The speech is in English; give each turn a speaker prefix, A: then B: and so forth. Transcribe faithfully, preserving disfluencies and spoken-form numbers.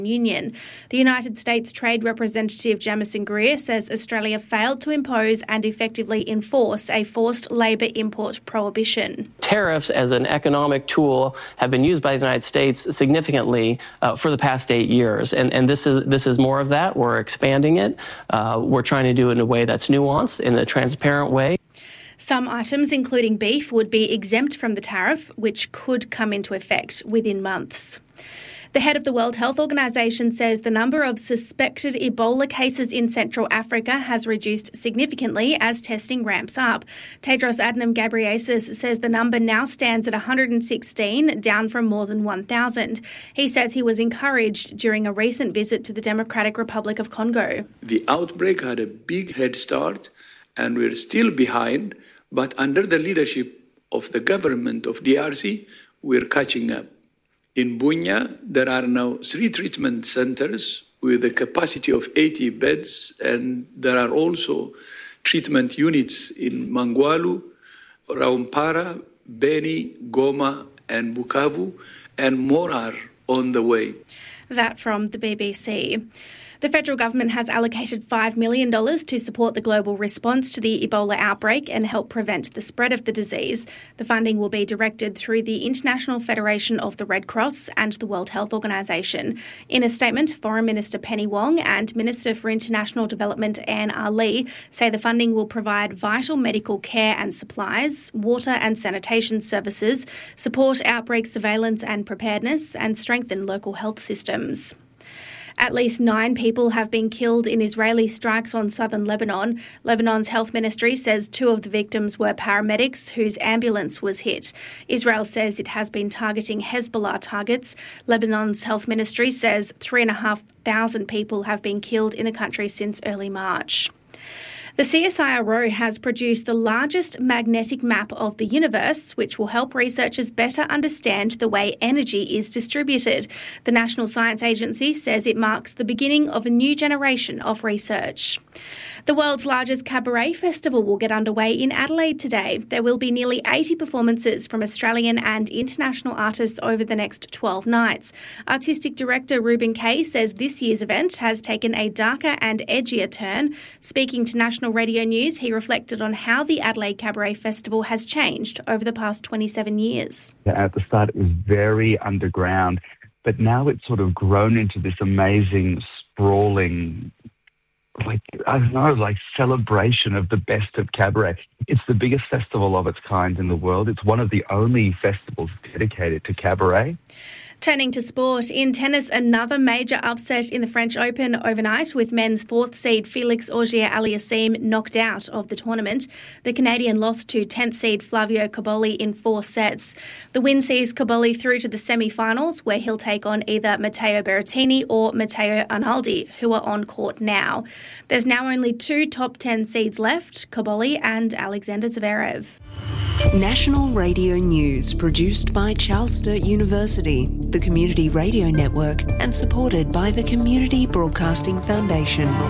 A: Union. The United States Trade Representative Jamison Greer says Australia failed to impose and effectively enforce a forced labour import prohibition.
B: Tariffs as an economic tool have been used by the United States significantly uh, for the past eight years, and, and this is this is more of that. We're expanding it. Uh, we're trying to do it in a way that's nuanced, in a transparent way.
A: Some items, including beef, would be exempt from the tariff, which could come into effect within months. The head of the World Health Organization says the number of suspected Ebola cases in Central Africa has reduced significantly as testing ramps up. Tedros Adhanom Ghebreyesus says the number now stands at one hundred sixteen, down from more than one thousand. He says he was encouraged during a recent visit to the Democratic Republic of Congo.
C: The outbreak had a big head start, and we're still behind, but under the leadership of the government of D R C, we're catching up. In Bunia, there are now three treatment centers with a capacity of eighty beds, and there are also treatment units in Mangwalu, Raumpara, Beni, Goma, and Bukavu, and more are on the way.
A: That from the B B C. The federal government has allocated five million dollars to support the global response to the Ebola outbreak and help prevent the spread of the disease. The funding will be directed through the International Federation of the Red Cross and the World Health Organization. In a statement, Foreign Minister Penny Wong and Minister for International Development Anne Ali say the funding will provide vital medical care and supplies, water and sanitation services, support outbreak surveillance and preparedness, and strengthen local health systems. At least nine people have been killed in Israeli strikes on southern Lebanon. Lebanon's health ministry says two of the victims were paramedics whose ambulance was hit. Israel says it has been targeting Hezbollah targets. Lebanon's health ministry says three and a half thousand people have been killed in the country since early March. The C S I R O has produced the largest magnetic map of the universe, which will help researchers better understand the way energy is distributed. The National Science Agency says it marks the beginning of a new generation of research. The world's largest cabaret festival will get underway in Adelaide today. There will be nearly eighty performances from Australian and international artists over the next twelve nights. Artistic director Ruben Kay says this year's event has taken a darker and edgier turn. Speaking to National Radio News, he reflected on how the Adelaide Cabaret Festival has changed over the past twenty-seven years.
D: At the start, it was very underground, but now it's sort of grown into this amazing, sprawling, like, I don't know, like celebration of the best of cabaret. It's the biggest festival of its kind in the world. It's one of the only festivals dedicated to cabaret.
A: Turning to sport, in tennis, another major upset in the French Open overnight with men's fourth seed Felix Auger-Aliassime knocked out of the tournament. The Canadian lost to tenth seed Flavio Cobolli in four sets. The win sees Cobolli through to the semi-finals, where he'll take on either Matteo Berrettini or Matteo Arnaldi, who are on court now. There's now only two top ten seeds left, Cobolli and Alexander Zverev.
E: National Radio News, produced by Charles Sturt University, the Community Radio Network, and supported by the Community Broadcasting Foundation.